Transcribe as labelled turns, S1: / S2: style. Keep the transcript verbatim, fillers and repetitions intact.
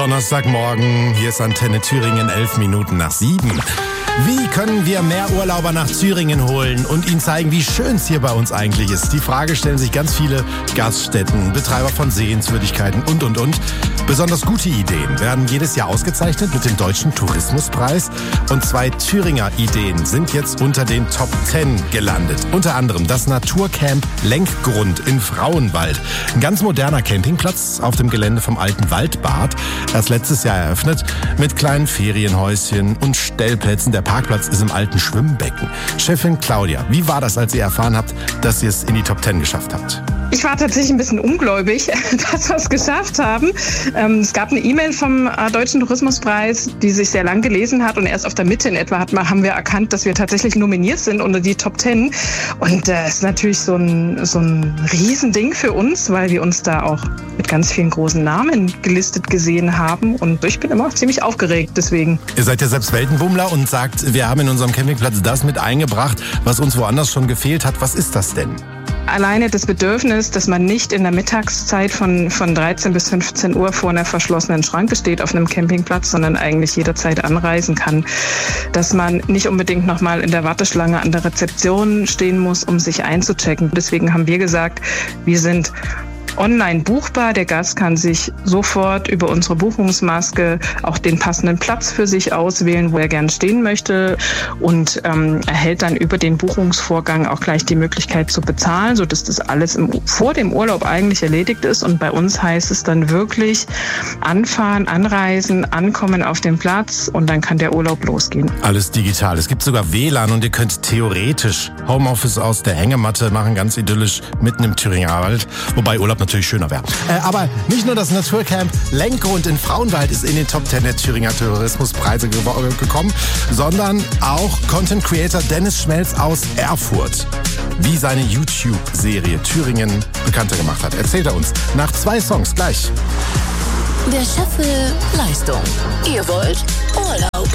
S1: Donnerstagmorgen, hier ist Antenne Thüringen, elf Minuten nach sieben. Wie können wir mehr Urlauber nach Thüringen holen und ihnen zeigen, wie schön es hier bei uns eigentlich ist? Die Frage stellen sich ganz viele Gaststätten, Betreiber von Sehenswürdigkeiten und, und, und. Besonders gute Ideen werden jedes Jahr ausgezeichnet mit dem Deutschen Tourismuspreis. Und zwei Thüringer Ideen sind jetzt unter den Top Ten gelandet. Unter anderem das Naturcamp Lenkgrund in Frauenwald. Ein ganz moderner Campingplatz auf dem Gelände vom alten Waldbad. Erst letztes Jahr eröffnet mit kleinen Ferienhäuschen und Stellplätzen. Der Parkplatz ist im alten Schwimmbecken. Chefin Claudia, wie war das, als ihr erfahren habt, dass ihr es in die Top Ten geschafft habt?
S2: Ich war tatsächlich ein bisschen ungläubig, dass wir es geschafft haben. Ähm, es gab eine E-Mail vom äh, Deutschen Tourismuspreis, die sich sehr lang gelesen hat, und erst auf der Mitte in etwa hat, haben wir erkannt, dass wir tatsächlich nominiert sind unter die Top Ten. Und das äh, ist natürlich so ein, so ein Riesending für uns, weil wir uns da auch mit ganz vielen großen Namen gelistet gesehen haben. Und ich bin immer noch ziemlich aufgeregt deswegen.
S1: Ihr seid ja selbst Weltenbummler und sagt, wir haben in unserem Campingplatz das mit eingebracht, was uns woanders schon gefehlt hat. Was ist das denn?
S2: Alleine das Bedürfnis, dass man nicht in der Mittagszeit von, von dreizehn bis fünfzehn Uhr vor einer verschlossenen Schranke steht auf einem Campingplatz, sondern eigentlich jederzeit anreisen kann. Dass man nicht unbedingt nochmal in der Warteschlange an der Rezeption stehen muss, um sich einzuchecken. Deswegen haben wir gesagt, wir sind online buchbar. Der Gast kann sich sofort über unsere Buchungsmaske auch den passenden Platz für sich auswählen, wo er gerne stehen möchte, und ähm, erhält dann über den Buchungsvorgang auch gleich die Möglichkeit zu bezahlen, sodass das alles im, vor dem Urlaub eigentlich erledigt ist. Und bei uns heißt es dann wirklich anfahren, anreisen, ankommen auf den Platz, und dann kann der Urlaub losgehen.
S1: Alles digital. Es gibt sogar W L A N und ihr könnt theoretisch Homeoffice aus der Hängematte machen, ganz idyllisch mitten im Thüringer Wald, wobei Urlaub natürlich schöner wäre. Äh, aber nicht nur das Naturcamp Lenkgrund in Frauenwald ist in den Top Ten der Thüringer Tourismuspreise ge- gekommen, sondern auch Content Creator Dennis Schmelz aus Erfurt, wie seine YouTube-Serie Thüringen bekannter gemacht hat. Erzählt er uns nach zwei Songs gleich.
S3: Der Chef will Leistung. Ihr wollt Urlaub.